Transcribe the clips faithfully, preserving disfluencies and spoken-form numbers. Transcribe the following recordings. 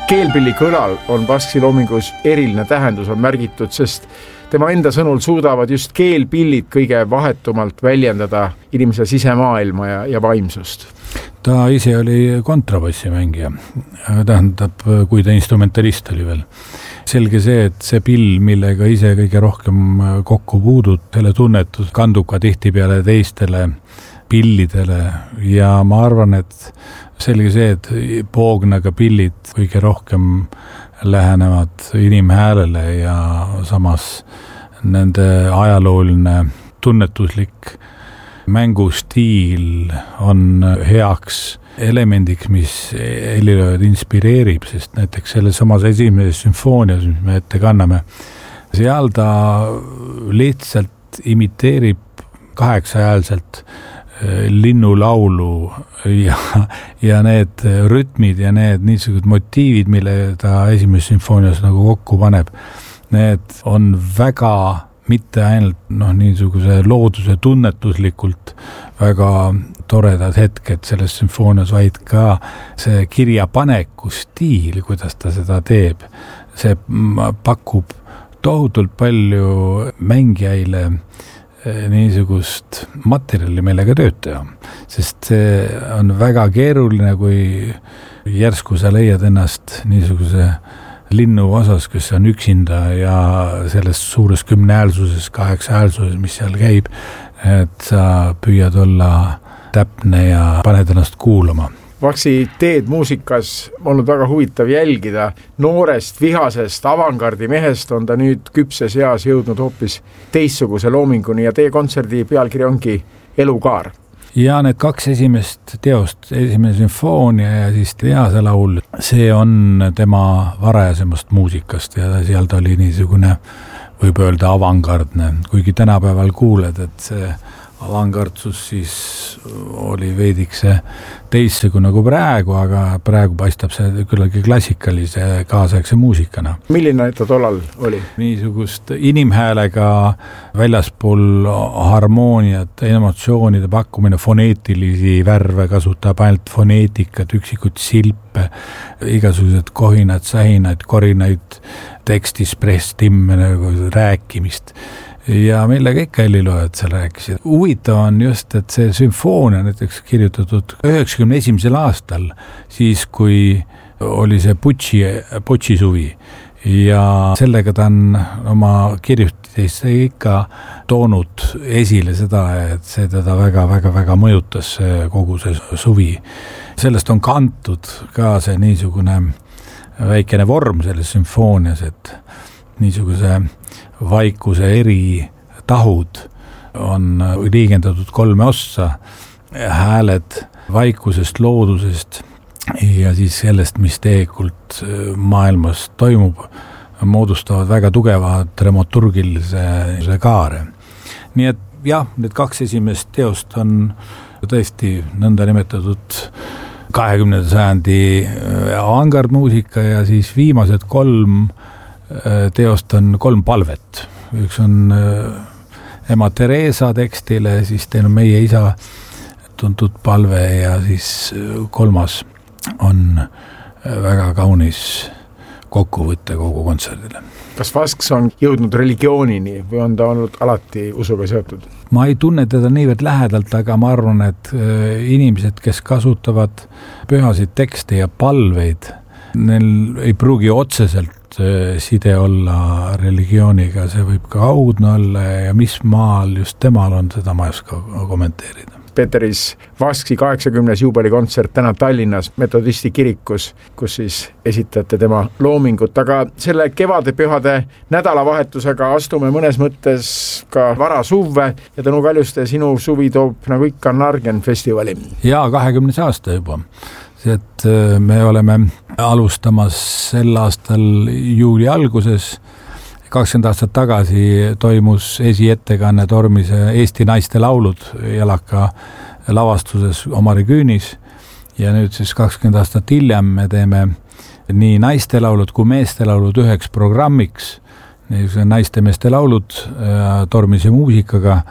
Keelpilli kõlal on Vaski loomingus eriline tähendus on märgitud, sest tema enda sõnul suudavad just keelpillid kõige vahetumalt väljendada inimese sisemaailma ja, ja vaimsust. Ta ise oli kontrabassimängija, tähendab, kui ta instrumentalist oli veel. Selge see, et see pill, millega ise kõige rohkem kokku puudud, selle tunnetus kandub ka tihti peale teistele pillidele ja ma arvan, et selge see, et poognaga pillid kõige rohkem lähenevad inimhäälele ja samas nende ajalooline tunnetuslik mängustiil on heaks elemendiks, mis helilööjad inspireerib, sest näiteks selles samas esimeses sümfoonias, mis me ette kanname, seal ta lihtsalt imiteerib kaheksahäälselt linnulaulu ja, ja need rütmid ja need niisugused motiivid, mille ta esimeses sümfoonias nagu kokku paneb, need on väga mitte ainult noh, niisuguse looduse tunnetuslikult väga toredad hetked selles sümfoonias, vaid ka see kirjapaneku stiil, kuidas ta seda teeb. See pakub tohutult palju mängijaile niisugust materjali meelega töötaja, sest see on väga keeruline, kui järsku sa leiad ennast niisuguse linnu osas, kes on üksinda ja selles suures kümnehäälsuses, kaheksahäälsuses, mis seal käib, et sa püüad olla täpne ja paned ennast kuulama. Vaksi teed muusikas on olnud väga huvitav jälgida. Noorest, vihasest, avangardi mehest on ta nüüd küpses eas jõudnud hoopis teistsuguse loominguni ja teie kontserdi pealkiri ongi Elukaar. Ja need kaks esimest teost, esimene sümfoonia ja siis Tease laul, see on tema varajasemast muusikast ja seal ta oli niisugune, võib öelda avangardne, kuigi tänapäeval kuuled, et see avangardsus siis oli veidikse teistsugune kui praegu, aga praegu paistab see küllagi klassikalise kaasaegse muusikana. Milline ta tollal oli? Niisugust inimhäälega väljaspool harmooniat, emotsioonide pakkumine, foneetilisi värve kasutab ainult foneetikat, üksikud silpe, igasugused kohinad, sähinaid, korinaid, tekstis, prestimme, rääkimist. Ja millega ikka helilööjad seal rääkisid. Huvitav on just, et see sümfoonia näiteks kirjutatud üheksakümne esimesel aastal, siis kui oli see Butši, Butši suvi ja sellega ta on oma kirjutides ikka toonud esile seda, et see teda väga-väga-väga mõjutas kogu see suvi. Sellest on kantud ka see niisugune väikene vorm selles sümfoonias, et niisuguse vaikuse eri tahud on liigendatud kolme ossa, hääled vaikusest, loodusest ja siis sellest, mis tegelikult maailmas toimub, moodustavad väga tugeva dramaturgilise kaare. Nii et jah, need kaks esimest teost on tõesti nõnda nimetatud kahekümnenda sajandi avangardmuusika ja siis viimased kolm teost on kolm palvet. Üks on ema Teresa tekstile, siis teil on meie isa tuntud palve ja siis kolmas on väga kaunis kokkuvõtte kogu kontserdile. Kas Vasks on jõudnud religioonini või on ta olnud alati usuga seotud? Ma ei tunne teda niivõrd lähedalt, aga ma arvan, et inimesed, kes kasutavad pühasid tekste ja palveid, neil ei pruugi otseselt side olla religiooniga, see võib ka kaudne olla ja mis maal just temal on, seda ma ei oska kommenteerida. Peteris Vaski kaheksakümnes juubelikontsert täna Tallinnas metodisti kirikus, kus siis esitate tema loomingut, aga selle kevadepühade nädalavahetusega astume mõnes mõttes ka vara suve ja Tõnu Kaljuste sinu suvi toob nagu ikka Nargen festivali. Ja kahekümnes aasta juba. Et me oleme alustamas sel aastal juuli alguses. kakskümmend aastat tagasi toimus esiettekanne Tormise Eesti naiste laulud Jalaka lavastuses Omari Küünis ja nüüd siis kakskümmend aastat hiljem me teeme nii naiste laulud kui meeste laulud üheks programmiks, naiste meeste laulud Tormise muusikaga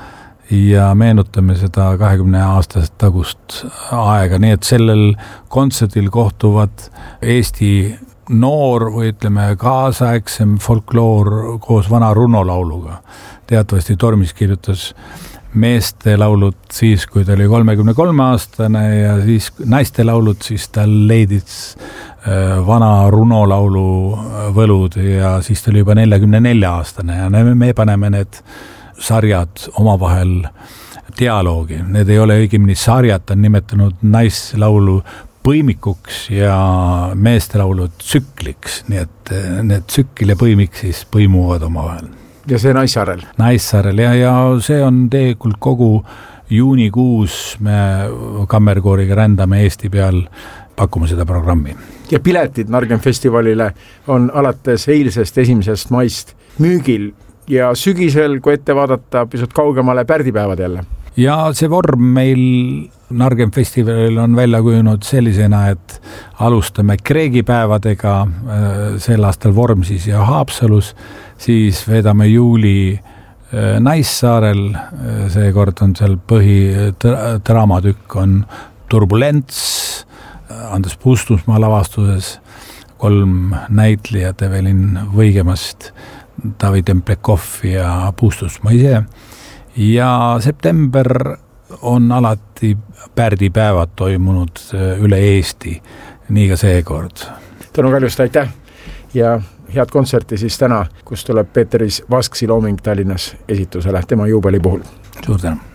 ja meenutame seda kahekümne aastast tagust aega, nii et sellel kontserdil kohtuvad Eesti noor või ütleme kaasaegsem folkloor koos vana Runo lauluga. Teatavasti Tormis kirjutas meeste laulud siis, kui ta oli kolmekümne kolme aastane ja siis naiste laulud, siis ta leidis vana Runo laulu võlud ja siis ta oli juba neljakümne nelja aastane ja me paneme need sarjad omavahel dialoogi. Need ei ole õigemini sarjad, ta on nimetanud naislaulu põimikuks ja meestelaulud tsükliks, nii et need tsükil ja põimik siis põimuvad omavahel. Ja see Naissaarel? Naissaarel ja, ja see on tegelikult kogu juunikuus me kammerkooriga rändame Eesti peal, pakume seda programmi. Ja piletid Nargen festivalile on alates eilsest esimesest maist müügil ja sügisel, kui ette vaadata pisut kaugemale pärdipäevad jälle. Ja see vorm meil Nargen festivalil on välja kujunud sellisena, et alustame kreegipäevadega sel aastal Vormsis ja Haapsalus, siis vedame juuli Naissaarel, seekord on seal põhidraamatükk on Turbulents, Andres Pustusmaa lavastuses, kolm näitlejat Evelin Võigemast, David Templekov ja Pustusmaa ise. Ja september on alati pärdipäevad toimunud üle Eesti, nii ka seekord. Tõnu Kaljust, aitäh ja head kontserti siis täna, kus tuleb Peeteris Vasksi looming Tallinnas esitusele tema juubeli puhul. Suur tänu.